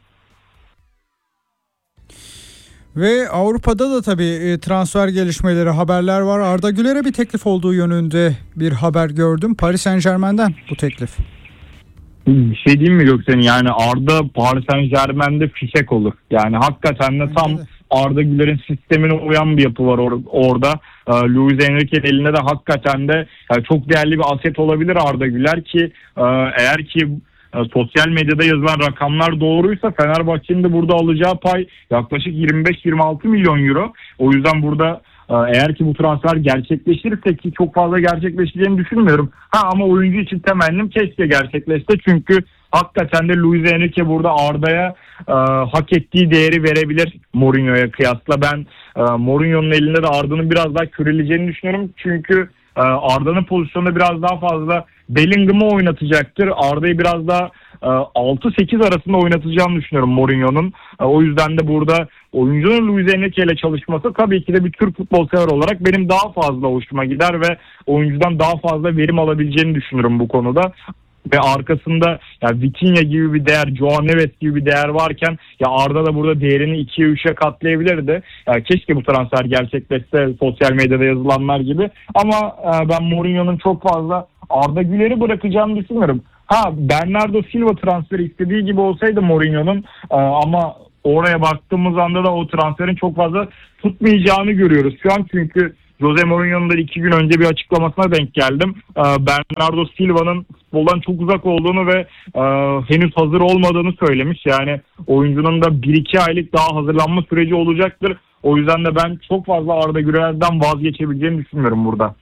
Ve Avrupa'da da tabii transfer gelişmeleri, haberler var. Arda Güler'e bir teklif olduğu yönünde bir haber gördüm. Paris Saint-Germain'den bu teklif. Bir şey diyeyim mi Göksel'in? Yani Arda Paris Saint-Germain'de fişek olur. Yani hakikaten de tam Arda Güler'in sistemine uyan bir yapı var or- orada. Ee, Luis Enrique'nin elinde de hakikaten de yani çok değerli bir aset olabilir Arda Güler ki e, eğer ki sosyal medyada yazılan rakamlar doğruysa Fenerbahçe'nin de burada alacağı pay yaklaşık yirmi beş yirmi altı milyon euro. O yüzden burada eğer ki bu transfer gerçekleşirse ki çok fazla gerçekleşeceğini düşünmüyorum. Ha ama oyuncu için temennim keşke gerçekleşse. Çünkü hakikaten de Luis Enrique burada Arda'ya e, hak ettiği değeri verebilir Mourinho'ya kıyasla. Ben e, Mourinho'nun elinde de Arda'nın biraz daha köreleceğini düşünüyorum. Çünkü e, Arda'nın pozisyonunda biraz daha fazla Bellingham'ı oynatacaktır. Arda'yı biraz daha e, altı sekiz arasında oynatacağını düşünüyorum Mourinho'nun. E, o yüzden de burada oyuncunun Luis Enrique ile çalışması tabii ki de bir Türk futbol sever olarak benim daha fazla hoşuma gider ve oyuncudan daha fazla verim alabileceğini düşünüyorum bu konuda. ve arkasında ya Vitinha gibi bir değer, Joao Neves gibi bir değer varken ya Arda da burada değerini ikiye üçe katlayabilirdi. Ya keşke bu transfer gerçekleşse sosyal medyada yazılanlar gibi. Ama e, ben Mourinho'nun çok fazla Arda Güler'i bırakacağını düşünmüyorum. Ha, Bernardo Silva transferi istediği gibi olsaydı Mourinho'nun e, ama oraya baktığımız anda da o transferin çok fazla tutmayacağını görüyoruz şu an. Çünkü Jose Mourinho'nun da iki gün önce bir açıklamasına denk geldim. E, Bernardo Silva'nın futboldan çok uzak olduğunu ve e, henüz hazır olmadığını söylemiş. Yani oyuncunun da bir iki aylık daha hazırlanma süreci olacaktır. O yüzden de ben çok fazla Arda Güler'den vazgeçebileceğini düşünmüyorum burada.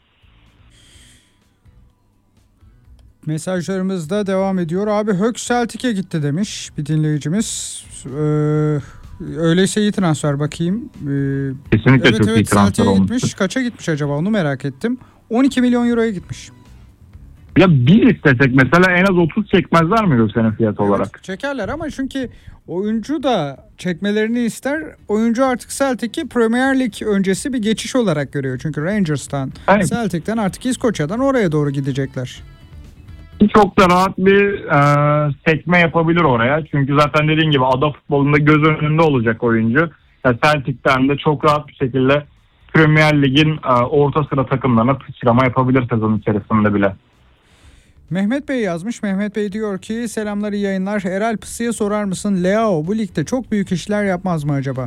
Mesajlarımız da devam ediyor. Abi Hök Celtic'e gitti demiş bir dinleyicimiz. Ee, öyleyse iyi transfer bakayım. Ee, Kesinlikle evet, çok evet, iyi transfer Celtic'e olmuştur. gitmiş. Kaça gitmiş acaba onu merak ettim. on iki milyon euroya gitmiş. Ya bir istesek mesela en az otuz çekmezler mi bu sene fiyat Evet, olarak? çekerler ama çünkü oyuncu da çekmelerini ister. Oyuncu artık Celtic'i Premier Lig öncesi bir geçiş olarak görüyor. Çünkü Rangers'tan, Evet. Celtic'ten artık İskoçya'dan oraya doğru gidecekler. Çok da rahat bir e, sekme yapabilir oraya. Çünkü zaten dediğin gibi ada futbolunda göz önünde olacak oyuncu. Yani Celtic'ten de çok rahat bir şekilde Premier Lig'in e, orta sıra takımlarına sıçrama yapabilir sezon içerisinde bile. Mehmet Bey yazmış. Mehmet Bey diyor ki selamlar, iyi yayınlar. Erel Pısı'ya sorar mısın? Leao bu ligde çok büyük işler yapmaz mı acaba?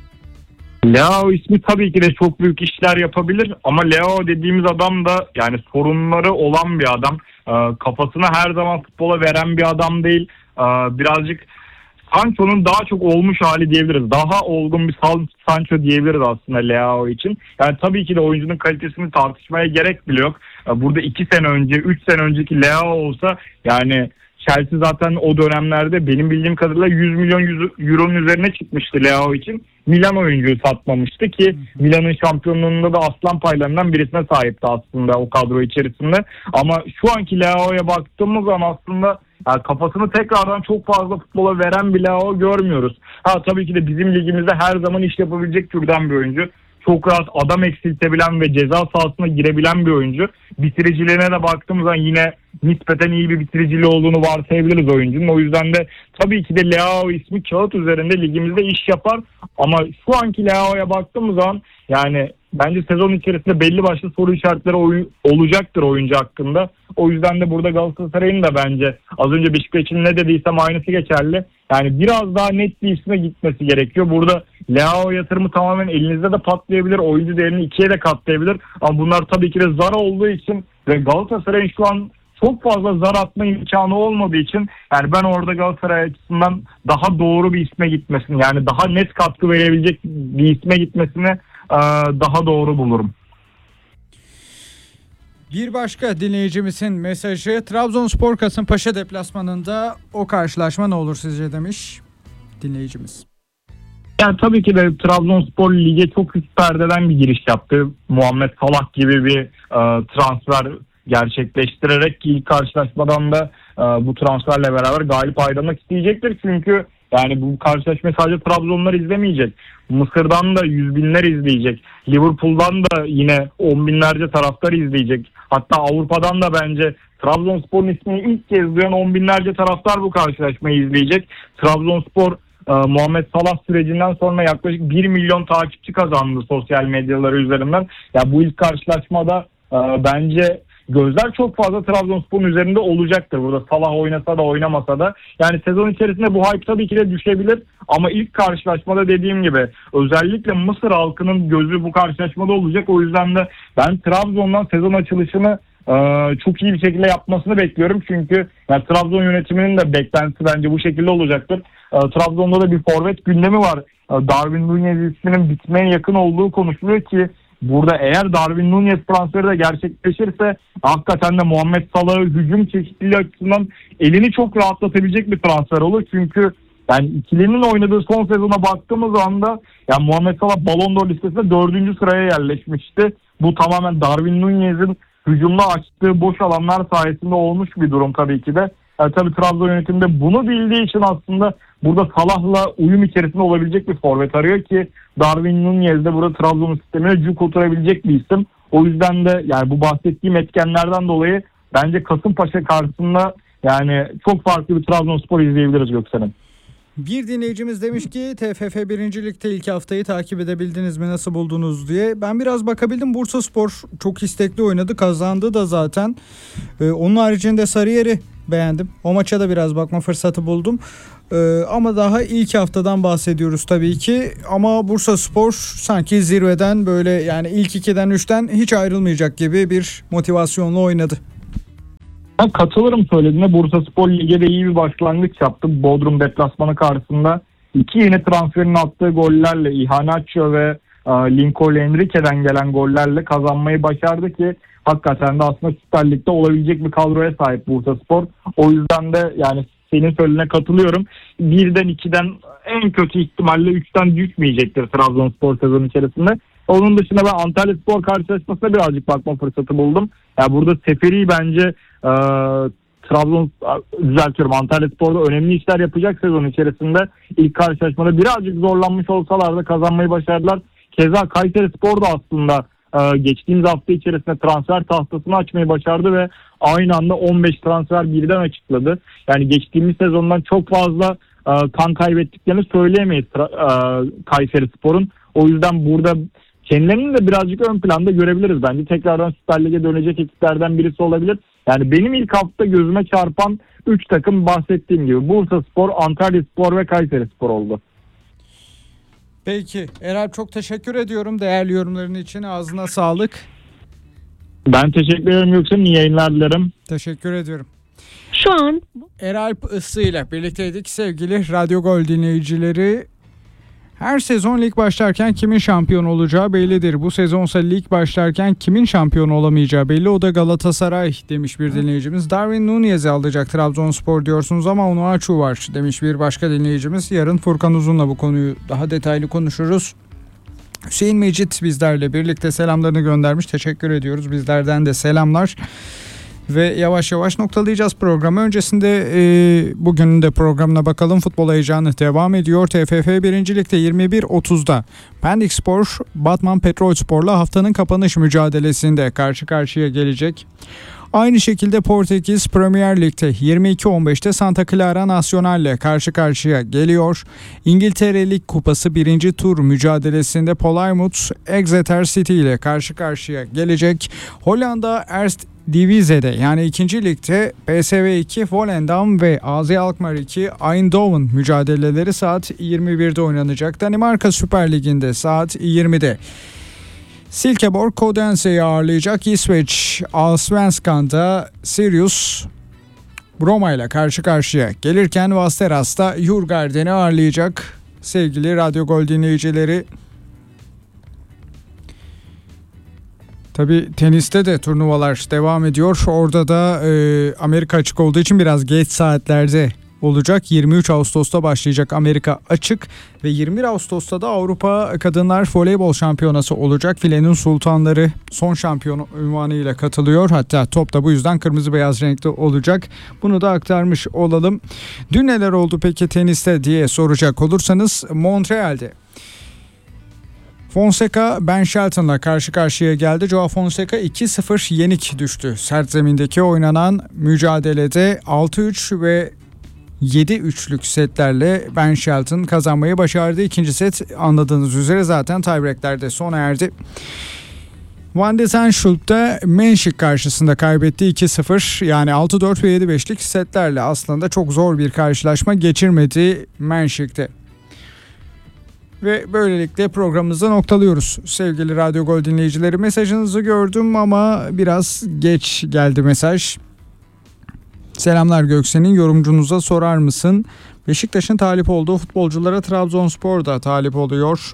Leao ismi tabii ki de çok büyük işler yapabilir ama Leao dediğimiz adam da yani sorunları olan bir adam. Ee, kafasını her zaman futbola veren bir adam değil. Ee, birazcık Sancho'nun daha çok olmuş hali diyebiliriz. Daha olgun bir Sancho diyebiliriz aslında Leao için. Yani tabii ki de oyuncunun kalitesini tartışmaya gerek bile yok. Ee, burada iki sene önce, üç sene önceki Leao olsa yani Chelsea zaten o dönemlerde benim bildiğim kadarıyla yüz milyon euronun üzerine çıkmıştı Leao için. Milan oyuncuyu satmamıştı ki Milan'ın şampiyonluğunda da aslan paylarından birisine sahipti aslında o kadro içerisinde. Ama şu anki Leao'ya baktığımız zaman aslında yani kafasını tekrardan çok fazla futbola veren bir Leao görmüyoruz. Ha tabii ki de bizim ligimizde her zaman iş yapabilecek türden bir oyuncu. Çok rahat adam eksiltebilen ve ceza sahasına girebilen bir oyuncu. Bitiriciliğine de baktığımız zaman yine nispeten iyi bir bitiriciliği olduğunu varsayabiliriz oyuncunun. O yüzden de tabii ki de Leao ismi kağıt üzerinde ligimizde iş yapar. Ama şu anki Leao'ya baktığımız zaman yani bence sezon içerisinde belli başlı soru işaretleri oy- olacaktır oyuncu hakkında. O yüzden de burada Galatasaray'ın da bence az önce Beşiktaş'ın ne dediysem aynısı geçerli. Yani biraz daha net bir isme gitmesi gerekiyor. Burada Leao yatırımı tamamen elinizde de patlayabilir. Oyuncu değerini ikiye de katlayabilir. Ama bunlar tabii ki de zar olduğu için ve Galatasaray'ın şu an çok fazla zar atma imkanı olmadığı için yani ben orada Galatasaray açısından daha doğru bir isme gitmesini yani daha net katkı verebilecek bir isme gitmesini e, daha doğru bulurum. Bir başka dinleyicimizin mesajı Trabzonspor Kasımpaşa deplasmanında o karşılaşma ne olur sizce demiş dinleyicimiz. Yani tabii ki de Trabzonspor lige çok üst perdeden bir giriş yaptı. Muhammed Salah gibi bir e, transfer gerçekleştirerek ki ilk karşılaşmadan da e, bu transferle beraber galip ayrılmak isteyecektir. Çünkü yani bu karşılaşmayı sadece Trabzonlar izlemeyecek. Mısır'dan da yüz binler izleyecek. Liverpool'dan da yine on binlerce taraftar izleyecek. Hatta Avrupa'dan da bence Trabzonspor'un ismini ilk kez duyan on binlerce taraftar bu karşılaşmayı izleyecek. Trabzonspor e, Muhammed Salah sürecinden sonra yaklaşık bir milyon takipçi kazandı sosyal medyaları üzerinden. Ya bu ilk karşılaşmada e, bence gözler çok fazla Trabzonspor'un üzerinde olacaktır. Burada Salah oynasa da oynamasa da. Yani sezon içerisinde bu hype tabii ki de düşebilir. Ama ilk karşılaşmada dediğim gibi özellikle Mısır halkının gözü bu karşılaşmada olacak. O yüzden de ben Trabzon'dan sezon açılışını e, çok iyi bir şekilde yapmasını bekliyorum. Çünkü yani Trabzon yönetiminin de beklentisi bence bu şekilde olacaktır. E, Trabzon'da da bir forvet gündemi var. E, Darwin Nunez isminin bitmeye yakın olduğu konuşuluyor ki burada eğer Darwin Nunez transferi de gerçekleşirse hakikaten de Muhammed Salah'ı hücum çeşitliliği açısından elini çok rahatlatabilecek bir transfer olur. Çünkü yani ikilinin oynadığı son sezona baktığımız anda yani Muhammed Salah Ballon d'Or listesinde dördüncü sıraya yerleşmişti. Bu tamamen Darwin Nunez'in hücumda açtığı boş alanlar sayesinde olmuş bir durum tabii ki de. Yani tabii Trabzon yönetiminde bunu bildiği için aslında burada Salah'la uyum içerisinde olabilecek bir forvet arıyor ki Darwin Nunez de burada Trabzon sistemine cuk oturabilecek bir isim. O yüzden de yani bu bahsettiğim etkenlerden dolayı bence Kasımpaşa karşısında Yani çok farklı bir Trabzonspor izleyebiliriz Göksel'in. Bir dinleyicimiz demiş ki T F F birinci Lig'de ilk haftayı takip edebildiniz mi, nasıl buldunuz diye. Ben biraz bakabildim. Bursaspor çok istekli oynadı, kazandı da zaten. Ee, onun haricinde Sarıyer'i beğendim. O maça da biraz bakma fırsatı buldum. Ee, ama daha ilk haftadan bahsediyoruz tabii ki. Ama Bursaspor sanki zirveden böyle, yani ilk ikiden üçten hiç ayrılmayacak gibi bir motivasyonla oynadı. Ben katılırım söylediğine. Bursaspor Lig'e de iyi bir başlangıç yaptı. Bodrum deplasmanı karşısında iki yeni transferin attığı gollerle, Iheanacho ve e, Lincoln Enrique'den gelen gollerle kazanmayı başardı ki hakikaten de aslında Süper Lig'de olabilecek bir kadroya sahip Bursaspor. O yüzden de yani senin söylediğine katılıyorum. Birden ikiden en kötü ihtimalle üçten düşmeyecektir Trabzonspor sezon içerisinde. Onun dışında ben Antalyaspor karşılaşmasına birazcık bakma fırsatı buldum. Ya yani burada Seferi bence e, Trabzon düzeltiyorum Antalyaspor'da önemli işler yapacak sezon içerisinde. İlk karşılaşmada birazcık zorlanmış olsalar da kazanmayı başardılar. Keza Kayserispor da aslında e, geçtiğimiz hafta içerisinde transfer tahtasını açmayı başardı ve aynı anda on beş transfer birden açıkladı. Yani geçtiğimiz sezondan çok fazla e, kan kaybettiklerini söyleyemeyiz e, Kayserispor'un. O yüzden burada kendilerini de birazcık ön planda görebiliriz. Bence tekrardan Süper Lig'e dönecek ekiplerden birisi olabilir. Yani benim ilk hafta gözüme çarpan üç takım bahsettiğim gibi Bursaspor, Antalyaspor ve Kayserispor oldu. Peki Eralp, çok teşekkür ediyorum değerli yorumların için. Ağzına sağlık. Ben teşekkür ederim, yoksa iyi yayınlar dilerim. Teşekkür ediyorum. Şu an Eralp Issı ile birlikteydik sevgili Radyo Gol dinleyicileri. Her sezon lig başlarken kimin şampiyon olacağı bellidir. Bu sezonsa lig başlarken kimin şampiyon olamayacağı belli. O da Galatasaray demiş bir dinleyicimiz. Darwin Nunez'i alacak Trabzonspor diyorsunuz ama Onuachu var demiş bir başka dinleyicimiz. Yarın Furkan Uzun'la bu konuyu daha detaylı konuşuruz. Hüseyin Mecit bizlerle birlikte selamlarını göndermiş. Teşekkür ediyoruz. Bizlerden de selamlar. Ve yavaş yavaş noktalayacağız programı. Öncesinde e, bugünün de programına bakalım. Futbol heyecanı devam ediyor. T F F birinci Lig'de yirmi bir otuzda Pendikspor, Batman Petrolspor'la haftanın kapanış mücadelesinde karşı karşıya gelecek. Aynı şekilde Portekiz Premier Lig'de yirmi iki on beşte Santa Clara Nacional'le karşı karşıya geliyor. İngiltere Lig Kupası birinci tur mücadelesinde Plymouth Exeter City ile karşı karşıya gelecek. Hollanda Eerste Divise'de yani ikinci ligde P S V iki Volendam ve A Z Alkmaar iki Eindhoven mücadeleleri saat yirmi birde oynanacak. Danimarka Süper Ligi'nde saat yirmide Silkeborg Kodense'yi ağırlayacak. İsveç Allsvenskan'da Sirius Broma ile karşı karşıya gelirken Vasteras'ta Djurgården'i ağırlayacak. Sevgili Radyo Gol dinleyicileri, tabii teniste de turnuvalar devam ediyor. Orada da e, Amerika açık olduğu için biraz geç saatlerde olacak. yirmi üç Ağustos'ta başlayacak Amerika açık ve yirmi bir Ağustos'ta da Avrupa Kadınlar Voleybol Şampiyonası olacak. Filenin Sultanları son şampiyon unvanıyla katılıyor. Hatta top da bu yüzden kırmızı beyaz renkte olacak. Bunu da aktarmış olalım. Dün neler oldu peki teniste diye soracak olursanız, Montreal'de Fonseca Ben Shelton'la karşı karşıya geldi. Joao Fonseca iki sıfır yenik düştü. Sert zemindeki oynanan mücadelede altı üç ve yedi üçlük setlerle Ben Shelton kazanmayı başardı. İkinci set anladığınız üzere zaten tiebreaklerde sona erdi. Van de Zandschulp da Menschik karşısında kaybetti iki sıfır. Yani altı dört ve yedi beşlik setlerle aslında çok zor bir karşılaşma geçirmedi Menschik'te. Ve böylelikle programımızı noktalıyoruz. Sevgili Radyo Gol dinleyicileri, mesajınızı gördüm ama biraz geç geldi mesaj. Selamlar Göksen'in yorumcunuza sorar mısın? Beşiktaş'ın talip olduğu futbolculara Trabzonspor da talip oluyor.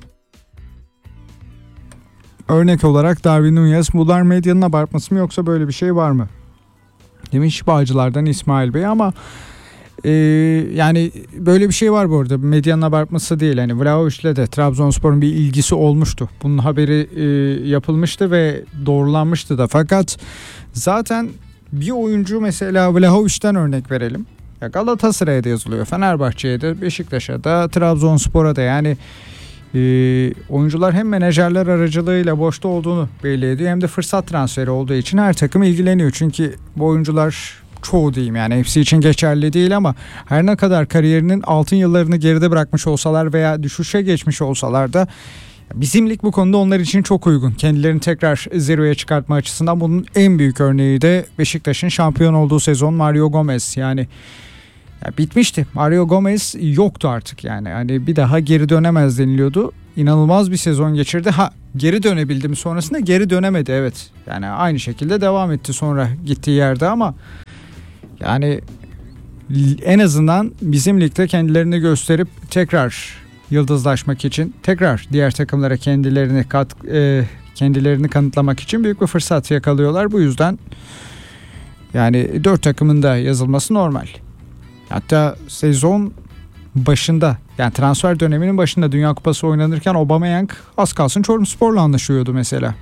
Örnek olarak Darwin Nunez. Bunlar medyanın abartması mı yoksa böyle bir şey var mı? Demiş Bağcılar'dan İsmail Bey ama Ee, yani böyle bir şey var bu arada. Medyanın abartması değil. Hani Vlahovic'le de Trabzonspor'un bir ilgisi olmuştu. Bunun haberi e, yapılmıştı ve doğrulanmıştı da. Fakat zaten bir oyuncu, mesela Vlahovic'ten örnek verelim. Ya Galatasaray'a da yazılıyor, Fenerbahçe'ye de, Beşiktaş'a da, Trabzonspor'a da. Yani e, oyuncular hem menajerler aracılığıyla boşta olduğunu belli ediyor, hem de fırsat transferi olduğu için her takım ilgileniyor. Çünkü bu oyuncular çoğu diyeyim, yani hepsi için geçerli değil ama her ne kadar kariyerinin altın yıllarını geride bırakmış olsalar veya düşüşe geçmiş olsalar da bizim lig bu konuda onlar için çok uygun. Kendilerini tekrar zirveye çıkartma açısından bunun en büyük örneği de Beşiktaş'ın şampiyon olduğu sezon Mario Gomez. Yani ya bitmişti. Mario Gomez yoktu artık yani. Hani bir daha geri dönemez deniliyordu. İnanılmaz bir sezon geçirdi. Ha, geri dönebildi mi sonrasında? Geri dönemedi, evet. Yani aynı şekilde devam etti sonra gittiği yerde ama yani en azından bizim ligde kendilerini gösterip tekrar yıldızlaşmak için, tekrar diğer takımlara kendilerini kat, e, kendilerini kanıtlamak için büyük bir fırsat yakalıyorlar. Bu yüzden yani dört takımın da yazılması normal. Hatta sezon başında, yani transfer döneminin başında Dünya Kupası oynanırken Aubameyang az kalsın Çorumspor'la anlaşıyordu mesela.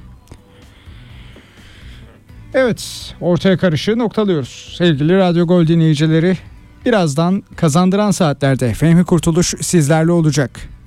Evet, ortaya karışı noktalıyoruz. Sevgili Radyo Gol dinleyicileri, birazdan kazandıran saatlerde Fehmi Kurtuluş sizlerle olacak.